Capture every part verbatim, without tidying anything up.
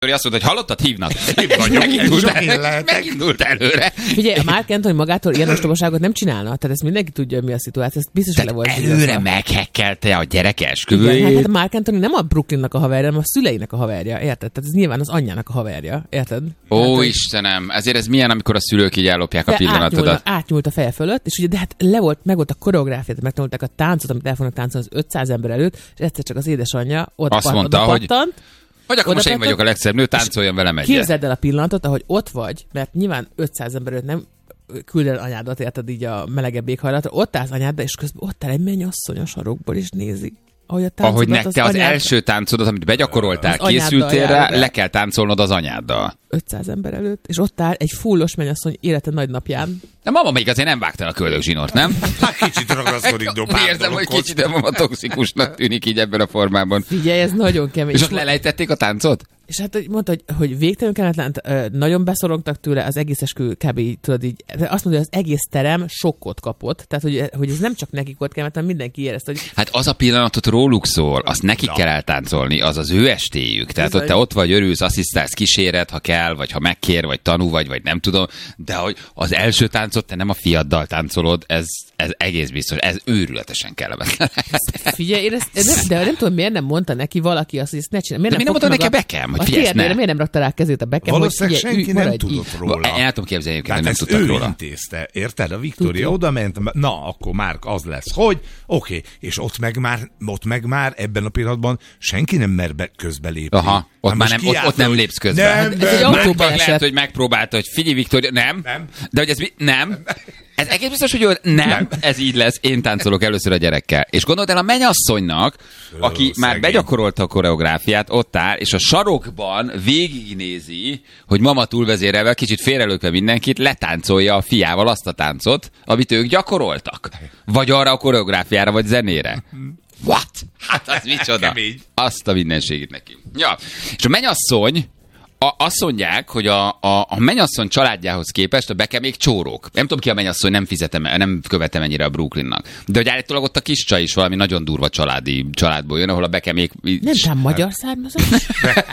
Azt mondta, hogy hallottad, hívnak. Megindult, el, megindult előre. Figyelj, a Mark Anthony magától ilyen ostobaságot nem csinálna, tehát ezt mindenki tudja, hogy mi a szituáció, ezt biztos ele volt. Előre meghekkelte a gyerek esküvőjét. Igen, hát a Mark Anthony nem a Brooklynnak a haverja, hanem a szüleinek a haverja, érted? Tehát ez nyilván az anyjának a haverja, érted? Ó, hát, Istenem, ezért ez milyen, amikor a szülők így ellopják a pillanatodat. Átnyúlt, átnyúlt a feje fölött, és ugye, de hát le volt, meg volt a koreográfiát, megtanulták a táncot, amit el fognak táncolni az ötszáz ember előtt, és egyszer csak az édesanyja ott azt mondta, hogy pattant. Hogy akkor most én vagyok a legszebb nő, táncoljon velem egyet. Képzeld el a pillanatot, ahogy ott vagy, mert nyilván ötszáz ember előtt nem külded anyádat, érted így a melegebb éghajlatra, ott állsz anyáddal, és közben ott áll egy mennyasszony a sarokból, és nézi. Ahogy, ahogy nek te az, az első táncodat, amit begyakoroltál, készültél rá, le kell táncolnod az anyáddal. ötszáz ember előtt, és ott áll egy fullos mennyasszony élete nagy napján. De mama még azért nem vágtál a köldögzsinort, nem? Hát kicsit ragaszkodik dobálni. Érzem, hogy kicsit a mama toxikusnak tűnik így ebben a formában. Figyelj, ez nagyon kemény. És ott lelejtették a táncot? És hát mondta, hogy, hogy végtelenül kelletlen, nagyon beszorongtak tőle, az egész eskü kb. Tudod így, azt mondja, hogy az egész terem sokkot kapott, tehát hogy, hogy ez nem csak nekik volt kelletlen, mindenki érezte, hogy... Hát az a pillanatot róluk szól, azt nekik Na. kell eltáncolni, az az ő estéjük. Tehát ott te ott vagy, örülsz, asszisztálsz, kíséret, ha kell, vagy ha megkér, vagy tanú vagy, vagy nem tudom, de hogy az első táncot te nem a fiaddal táncolod, ez, ez egész biztos, ez őrületesen kellemetlen. Figyelj, én ezt, nem, de nem tudom, miért nem mondta neki valaki azt, hogy ezt ne csinálj. Miért nem, nem mondta neki a Beckham, hogy figyelj, ne. Miért nem rakta rá a kezét a Beckham, valószínűleg hogy figyelj, senki nem tudott így. Róla. Én el tudom képzelni, hogy nem tudtak róla. Intézte, érted? A Viktória oda ment, na, akkor már az lesz, hogy oké, okay. És ott meg, már, ott meg már ebben a pillanatban senki nem mer be közbelépni. Aha, ott, már nem, ott, ott nem lépsz közbe. Nem, hát, nem, ez egy autóba lehet, hogy megpróbálta, hogy figyelj, Viktória, nem, nem. De hogy ez mi? Nem. Ez egész biztos, hogy nem, nem, ez így lesz, én táncolok először a gyerekkel. És gondold el a mennyasszonynak, aki Ö, már szegény. begyakorolta a koreográfiát, ott áll, és a sarokban végignézi, hogy mama túlvezérelve, kicsit félrelökve mindenkit, letáncolja a fiával azt a táncot, amit ők gyakoroltak. Vagy arra a koreográfiára, vagy zenére. What? Hát az micsoda? Azt a mindenségét neki. Ja. És a mennyasszony, A, azt mondják, hogy a, a, a mennyasszony családjához képest a Beckham még csórók. Nem tudom ki a mennyasszony, nem fizetem, nem követem ennyire a Brooklynnak. De hogy állítólag ott a kis csaj is valami nagyon durva családi családból jön, ahol a Beckham még... Nem tám magyar származás?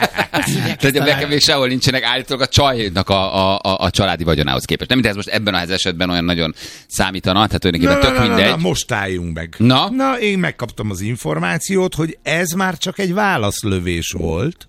Tehát a Beckham még sehol nincsenek állítólag a csajnak a, a, a, a családi vagyonához képest. Nem, de ez most ebben az esetben olyan nagyon számítana, tehát tulajdonképpen tök mindegy. Na, na, most álljunk meg. Na? Na, én megkaptam az információt, hogy ez már csak egy válaszlövés volt.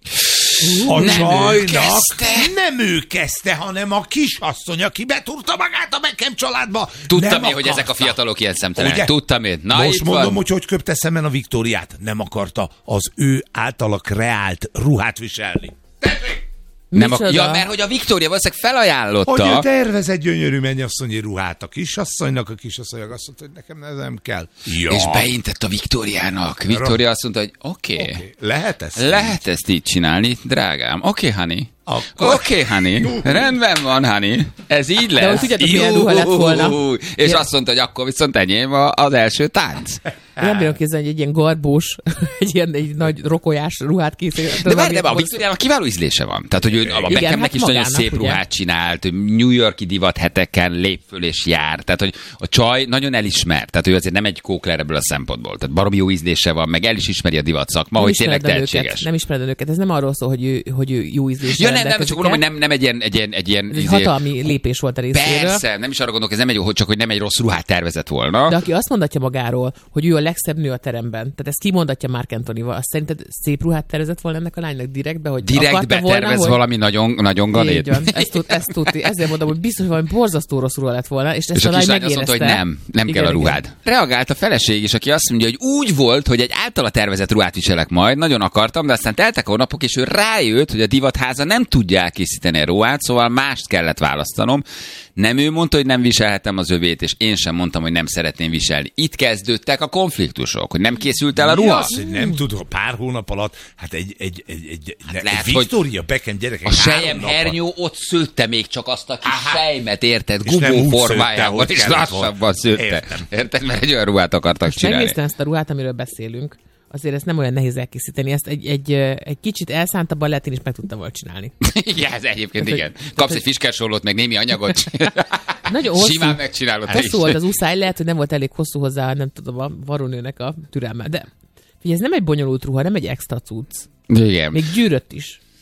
A nem csajnak ő kezdte. nem ő kezdte, hanem a kisasszony, aki betúrta magát a Beckham családba. Tudtam én, hogy ezek a fiatalok ilyen szemtelenek. Tudtam én. Na, most mondom, van. hogy hogy köpte szemen a Viktóriát. Nem akarta az ő általa kreált ruhát viselni. Tessék! Nem a, ja, mert hogy a Viktória valószínűleg felajánlotta. Hogy ő tervez egy gyönyörű mennyasszonyi ruhát a kisasszonynak, a kisasszonynak azt mondta, hogy nekem ez nem kell. Ja. És beintett a Viktóriának. Viktória azt mondta, hogy oké. Okay, okay. Lehet ezt? Lehet ezt így csinálni, drágám. Oké, okay, honey. Oké, okay, honey. Rendben van, honey. Ez így lesz. De hogy tudjátok, milyen ruha lett volna. És azt mondta, hogy akkor viszont enyém az első tánc. Én nem bírom kézzelni, hogy egy ilyen garbós, egy ilyen egy nagy rokolyás ruhát készít. De várj, de a Viktóriának kiváló ízlése van. Tehát, hogy ő, a Beckhamnek hát is nagyon szép ugye? ruhát csinált, New York-i divatheteken lép föl és jár. Tehát, hogy a csaj nagyon elismert. Tehát ő azért nem egy kókler ebből a szempontból. Tehát baromi jó ízlése van, meg el is ismeri a divat szakma, nem hogy tényleg tehetséges. Őket, nem ismered őket. Ez nem arról szól, hogy ő, hogy ő jó ízlése. Ja, nem, nem, csak mondom, hogy nem, nem egy ilyen... Egy ilyen, egy ilyen egy hatalmi lépés volt a részéről. Persze, nem is arra gondolok, ez nem egy jó, csak hogy nem egy rossz ruhát tervezett volna. De aki azt mondatja magáról, hogy ő a legszebb nő a teremben, tehát ezt kimondatja Mark Anthony-val, azt szerinted szép ruhát tervezett volna ennek a lánynak direktbe, hogy direktbe tervez hogy... valami nagyon, nagyon galét. Így van, ezt, tud, ezt tudti. Ezért mondom, hogy biztos, hogy valami borzasztó rossz ruha lett volna, és ezt és a, a lány kislány azt mondta, hogy nem, nem igen, kell a ruhád. Igen. Reagált a feleség is, aki azt mondja, hogy úgy volt, hogy egy általa tervezett ruhát viselek majd, nagyon akartam, de aztán teltek a napok, és ő rájött, hogy a divatháza nem tudja elkészíteni a ruhát, szóval mást kellett választanom. Nem ő mondta, hogy nem viselhetem az övét, és én sem mondtam, hogy nem szeretném viselni. Itt kezdődtek a konfliktusok, hogy nem készült el a ruha. Mi az, hogy nem tud, pár hónap alatt, hát egy, egy, egy, egy, hát egy lehet, Victoria Beckham gyerekek. A sejem hernyó ott szőtte még csak azt a kis Aha. sejmet, érted? Gubó formájában, és lassabban szőtte. Értem. Érted? Mert egy olyan ruhát akartak most csinálni. Megnéztem ezt a ruhát, amiről beszélünk. Azért ezt nem olyan nehéz elkészíteni. Ezt egy, egy, egy kicsit elszántabban lehet, én is meg tudtam volna csinálni. Igen, ez egyébként tehát, igen. Kapsz tehát, egy fiskersollót, meg némi anyagot. Nagyon hosszú, simán megcsinálod. Hosszú volt az úszály, lehet, hogy nem volt elég hosszú hozzá, nem tudom, a varónőnek a türelme. De figyelj, ez nem egy bonyolult ruha, nem egy extra cucc. Igen. Még gyűrött is.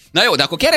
Na jó, de akkor